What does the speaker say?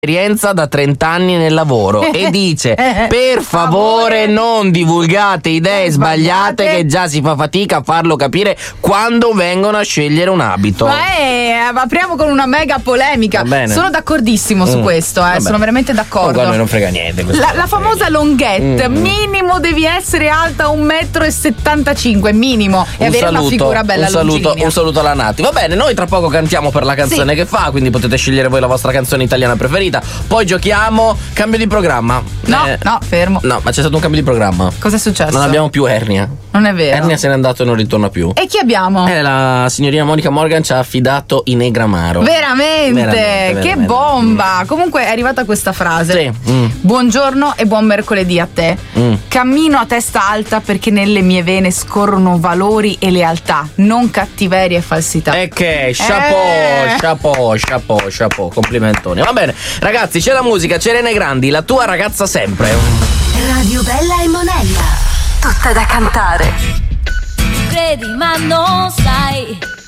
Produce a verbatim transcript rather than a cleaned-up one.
esperienza da trenta anni nel lavoro e dice: per favore non divulgate idee sbagliate, che già si fa fatica a farlo capire quando vengono a scegliere un abito. Ma è, apriamo con una mega polemica. Sono d'accordissimo su Mm. questo, eh, sono veramente d'accordo. Comunque a noi non frega niente questo. La, la famosa longhette, Mm. minimo devi essere alta un metro e settantacinque, minimo, e Un avere una saluto, figura bella un saluto, longilinea. un saluto alla Nati. Va bene, noi tra poco cantiamo per la canzone Sì. che fa, quindi potete scegliere voi la vostra canzone italiana preferita. Poi giochiamo. Cambio di programma. No, Eh, no, fermo. No, ma c'è stato un cambio di programma. Cosa è successo? Non abbiamo più Ernia. Non è vero. Ernia se n'è andato e non ritorna più. E chi abbiamo? Eh, la signorina Monica Morgan ci ha affidato i Negramaro. Veramente, Veramente, che veramente. bomba. Comunque è arrivata questa frase. Sì. Mm. Buongiorno e buon mercoledì a te. Mm. Cammino a testa alta perché nelle mie vene scorrono valori e lealtà, non cattiveria e falsità. E che chapeau, Eh. chapeau, chapeau, chapeau, complimentoni. Va bene, ragazzi, c'è la musica, c'è Rene Grandi, la tua ragazza sempre. Radio Bella e Monella, tutta da cantare. Credi ma non sai